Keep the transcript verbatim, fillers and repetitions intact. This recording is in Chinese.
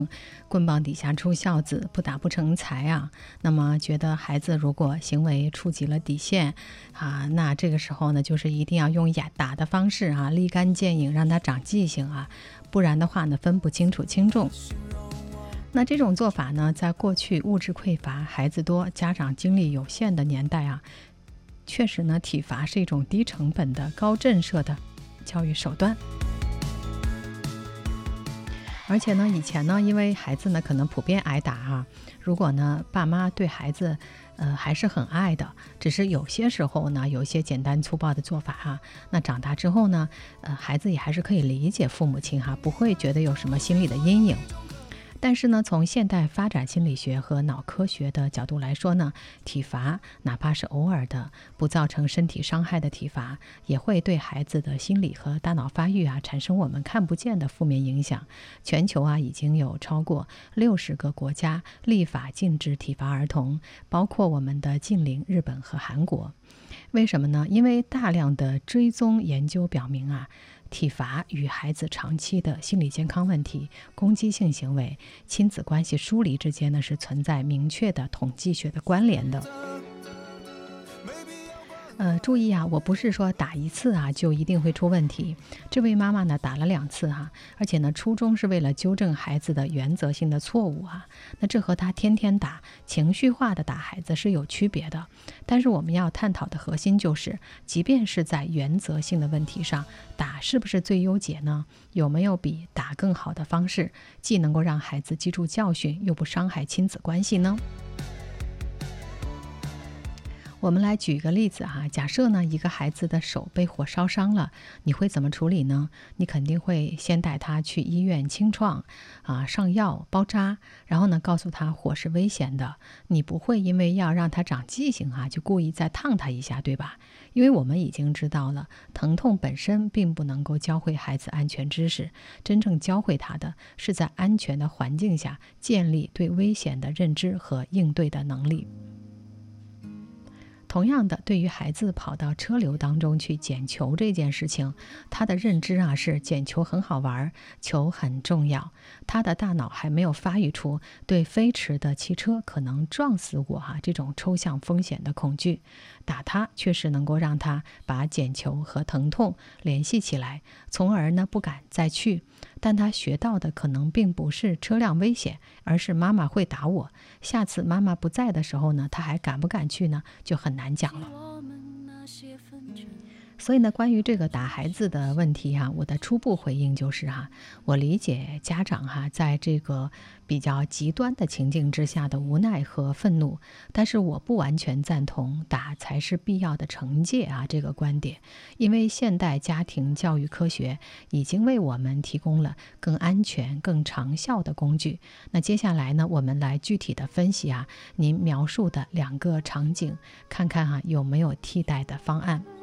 棍棒底下出孝子，不打不成才啊。那么觉得孩子如果行为触及了底线啊，那这个时候呢，就是一定要用打打的方式啊，立竿见影，让他长记性啊，不然的话呢，分不清楚轻重。那这种做法呢，在过去物质匮乏、孩子多、家长精力有限的年代啊，确实呢，体罚是一种低成本的高震慑的教育手段。而且呢，以前呢，因为孩子呢可能普遍挨打啊，如果呢爸妈对孩子呃还是很爱的，只是有些时候呢有一些简单粗暴的做法哈、啊，那长大之后呢，呃孩子也还是可以理解父母亲哈、啊，不会觉得有什么心理的阴影。但是呢，从现代发展心理学和脑科学的角度来说呢，体罚哪怕是偶尔的不造成身体伤害的体罚，也会对孩子的心理和大脑发育啊产生我们看不见的负面影响。全球啊已经有超过六十个国家立法禁止体罚儿童，包括我们的近邻日本和韩国。为什么呢？因为大量的追踪研究表明啊，体罚与孩子长期的心理健康问题、攻击性行为、亲子关系疏离之间呢是存在明确的统计学的关联的。呃，注意啊，我不是说打一次啊就一定会出问题。这位妈妈呢打了两次哈、啊，而且呢初衷是为了纠正孩子的原则性的错误啊。那这和她天天打、情绪化的打孩子是有区别的。但是我们要探讨的核心就是，即便是在原则性的问题上，打是不是最优解呢？有没有比打更好的方式，既能够让孩子记住教训，又不伤害亲子关系呢？我们来举一个例子哈、啊，假设呢一个孩子的手被火烧伤了，你会怎么处理呢？你肯定会先带他去医院清创啊，上药包扎，然后呢告诉他火是危险的，你不会因为要让他长记性啊，就故意再烫他一下，对吧？因为我们已经知道了，疼痛本身并不能够教会孩子安全知识，真正教会他的是在安全的环境下建立对危险的认知和应对的能力。同样的，对于孩子跑到车流当中去捡球这件事情，他的认知啊是捡球很好玩，球很重要。他的大脑还没有发育出对飞驰的汽车可能撞死我啊这种抽象风险的恐惧。打他确实能够让他把捡球和疼痛联系起来，从而呢不敢再去。但他学到的可能并不是车辆危险，而是妈妈会打我。下次妈妈不在的时候呢，他还敢不敢去呢？就很难讲了。所以呢，关于这个打孩子的问题哈、啊，我的初步回应就是哈、啊，我理解家长哈、啊，在这个比较极端的情境之下的无奈和愤怒，但是我不完全赞同打才是必要的惩戒啊这个观点，因为现代家庭教育科学已经为我们提供了更安全、更长效的工具。那接下来呢，我们来具体的分析啊，您描述的两个场景，看看哈、啊、有没有替代的方案。